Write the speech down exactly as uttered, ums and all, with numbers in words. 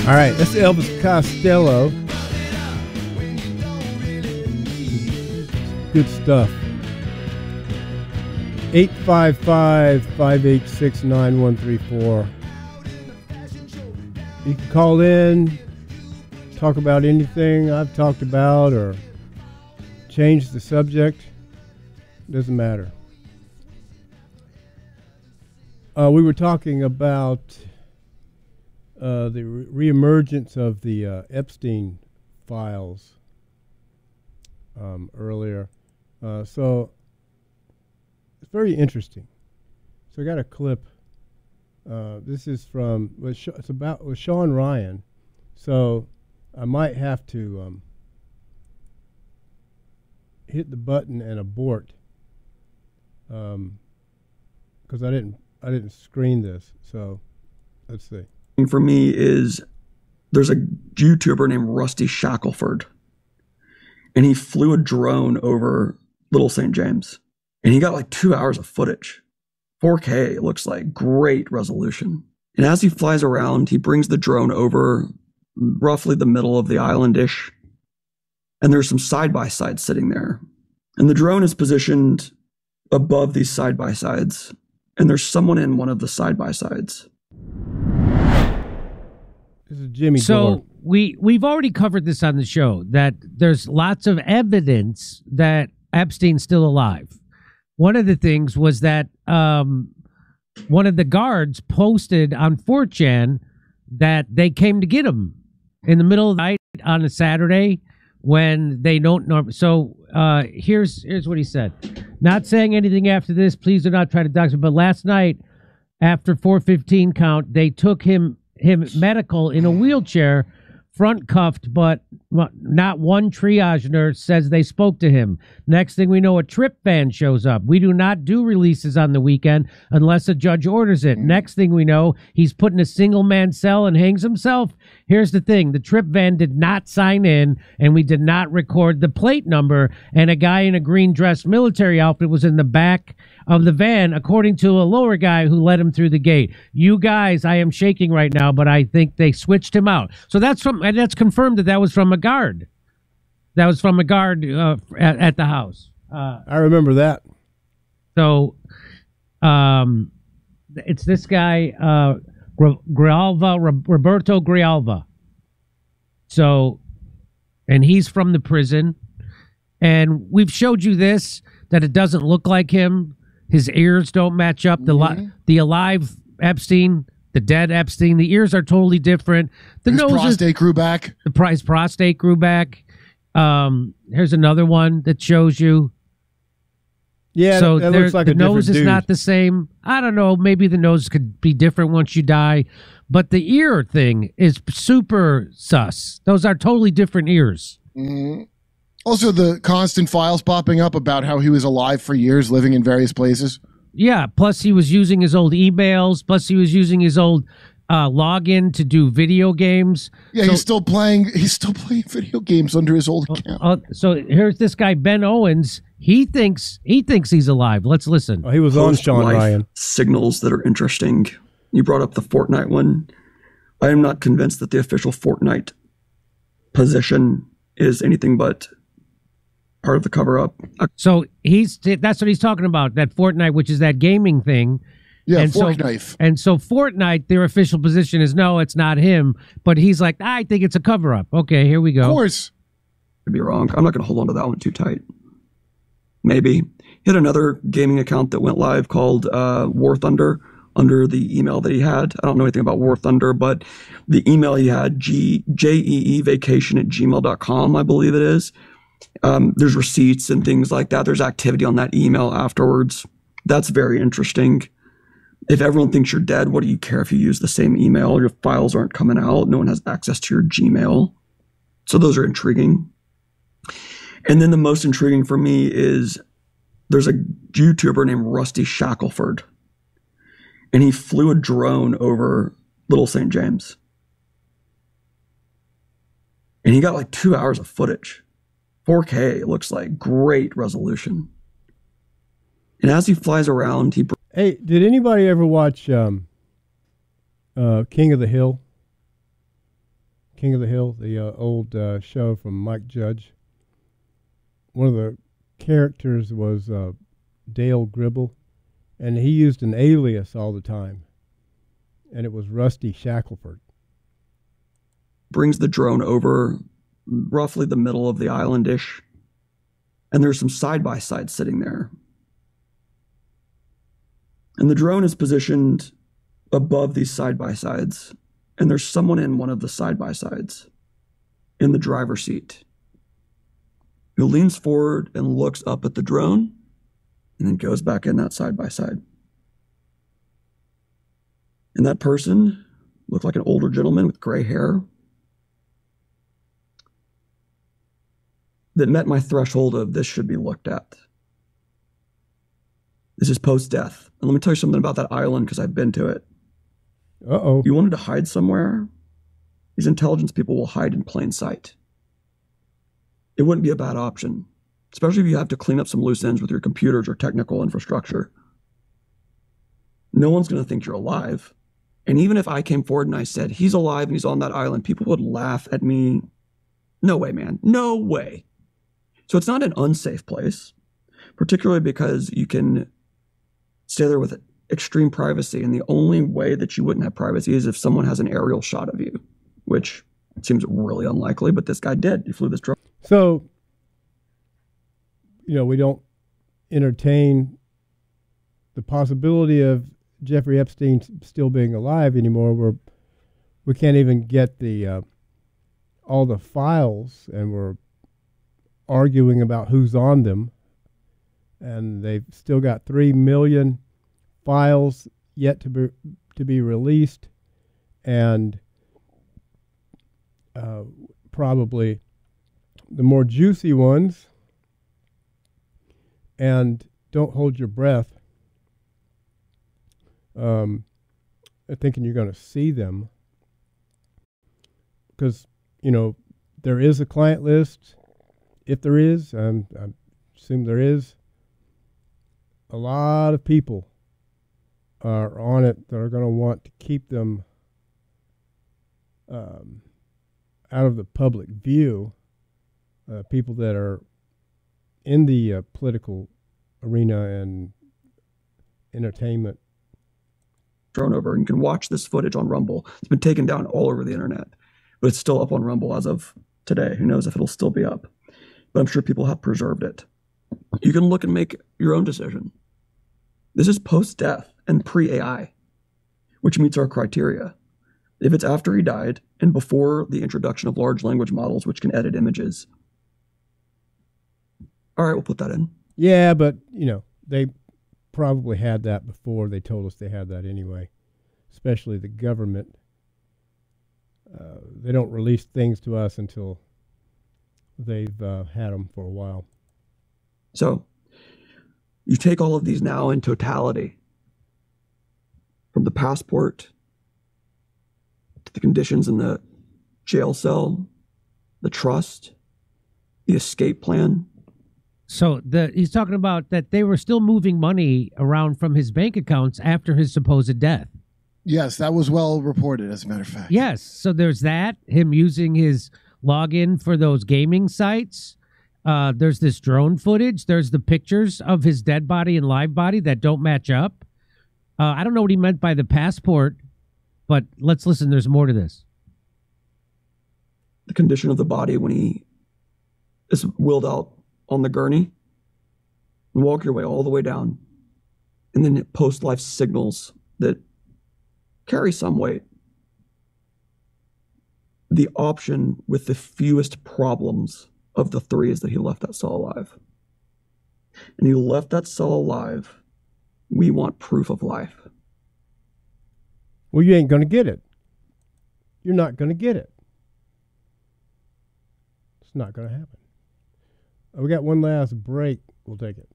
All right, that's Elvis Costello. Good stuff. eight five five, five eight six, nine one three four. You can call in, talk about anything I've talked about, or change the subject. Doesn't matter. Uh, we were talking about uh, the re- reemergence of the uh, Epstein files um, earlier. Uh, so it's very interesting. So I got a clip. Uh, this is from, it's about with Sean Ryan. So I might have to um, hit the button and abort because um, I didn't I didn't screen this. So let's see. For me is there's a YouTuber named Rusty Shackelford, and he flew a drone over Little Saint James, and he got like two hours of footage. four K, it looks like, great resolution. And as he flies around, he brings the drone over roughly the middle of the island-ish, and there's some side-by-sides sitting there. And the drone is positioned above these side-by-sides, and there's someone in one of the side-by-sides. This is Jimmy So Dore. we, we've already covered this on the show, that there's lots of evidence that Epstein's still alive. One of the things was that um, one of the guards posted on four chan that they came to get him in the middle of the night on a Saturday when they don't know. So uh, here's here's what he said. Not saying anything after this. Please do not try to dox me. But last night, after four fifteen count, they took him him medical in a wheelchair, front cuffed, but not one triage nurse says they spoke to him. Next thing we know, a Trip van shows up. We do not do releases on the weekend unless a judge orders it. Next thing we know, he's put in a single man cell and hangs himself. Here's the thing. The Trip van did not sign in, and we did not record the plate number, and a guy in a green dress military outfit was in the back of the van, according to a lower guy who let him through the gate. You guys, I am shaking right now, but I think they switched him out. So that's from, and that's confirmed that that was from a guard. That was from a guard uh, at, at the house. Uh, I remember that. So, um, it's this guy, uh, Grijalva, Roberto Grijalva. So, and he's from the prison. And we've showed you this, that it doesn't look like him. His ears don't match up. The Mm-hmm. li- the alive Epstein, the dead Epstein, the ears are totally different. The His nose is, prostate grew back. the price prostate grew back. Um, here's another one that shows you. Yeah, so that there- looks like the a different nose is dude. not the same. I don't know. Maybe the nose could be different once you die, but the ear thing is super sus. Those are totally different ears. Mm-hmm. Also, the constant files popping up about how he was alive for years, living in various places. Yeah. Plus, he was using his old emails. Plus, he was using his old uh, login to do video games. Yeah, So- he's still playing. He's still playing video games under his old account. Uh, so here's this guy Ben Owens. He thinks he thinks he's alive. Let's listen. Oh, he was on Sean Post-life Ryan. signals that are interesting. You brought up the Fortnite one. I am not convinced that the official Fortnite position is anything but part of the cover-up. So he's that's what he's talking about. That Fortnite, which is that gaming thing. Yeah, and fork so, knife. And so Fortnite, their official position is no, it's not him. But he's like, I think it's a cover-up. Okay, here we go. Of course. Could be wrong. I'm not going to hold on to that one too tight. Maybe. He had another gaming account that went live called uh, War Thunder under the email that he had. I don't know anything about War Thunder, but the email he had, G, J E E vacation at gmail dot com, I believe it is. Um, there's receipts and things like that. There's activity on that email afterwards. That's very interesting. If everyone thinks you're dead, what do you care if you use the same email? Your files aren't coming out. No one has access to your Gmail. So those are intriguing. And then the most intriguing for me is there's a YouTuber named Rusty Shackelford, and he flew a drone over Little Saint James. And he got like two hours of footage. four K, it looks like, great resolution. And as he flies around, he... Hey, did anybody ever watch um, uh, King of the Hill? King of the Hill, the uh, old uh, show from Mike Judge. One of the characters was uh, Dale Gribble, and he used an alias all the time, and it was Rusty Shackelford. Brings the drone over roughly the middle of the island-ish, and there's some side-by-sides sitting there. And the drone is positioned above these side-by-sides, and there's someone in one of the side-by-sides in the driver's seat who leans forward and looks up at the drone and then goes back in that side-by-side. And that person looked like an older gentleman with gray hair that met my threshold of this should be looked at. This is post-death. And let me tell you something about that island because I've been to it. Uh-oh. You wanted to hide somewhere? These intelligence people will hide in plain sight. It wouldn't be a bad option, especially if you have to clean up some loose ends with your computers or technical infrastructure. No one's going to think you're alive. And even if I came forward and I said, he's alive and he's on that island, people would laugh at me. No way, man. No way. So it's not an unsafe place, particularly because you can stay there with extreme privacy. And the only way that you wouldn't have privacy is if someone has an aerial shot of you, which seems really unlikely, but this guy did. He flew this drone. So, you know, we don't entertain the possibility of Jeffrey Epstein still being alive anymore. We're, we can't even get the uh, all the files, and we're arguing about who's on them. And they've still got three million files yet to be to be released, and uh, probably the more juicy ones. And don't hold your breath, um, thinking you're going to see them, because you know there is a client list. If there is, um, I assume there is. A lot of people are on it that are going to want to keep them um, out of the public view. Uh, people that are in the uh, political arena and entertainment. Drone over, and you can watch this footage on Rumble. It's been taken down all over the internet, but it's still up on Rumble as of today. Who knows if it'll still be up? But I'm sure people have preserved it. You can look and make your own decision. This is post-death and pre-A I, which meets our criteria. If it's after he died and before the introduction of large language models, which can edit images, all right, we'll put that in. Yeah, but, you know, they probably had that before. They told us they had that anyway, especially the government. Uh, they don't release things to us until they've uh, had them for a while. So you take all of these now in totality, from the passport to the conditions in the jail cell, the trust, the escape plan. So the he's talking about that they were still moving money around from his bank accounts after his supposed death. Yes, that was well reported, as a matter of fact. Yes. So there's that, him using his login for those gaming sites. Uh, there's this drone footage. There's the pictures of his dead body and live body that don't match up. Uh, I don't know what he meant by the passport, but let's listen. There's more to this. The condition of the body when he is wheeled out on the gurney, and walk your way all the way down, and then post-life signals that carry some weight. The option with the fewest problems of the three is that he left that cell alive. And he left that cell alive. We want proof of life. Well, you ain't going to get it. You're not going to get it. It's not going to happen. Uh, we got one last break. We'll take it.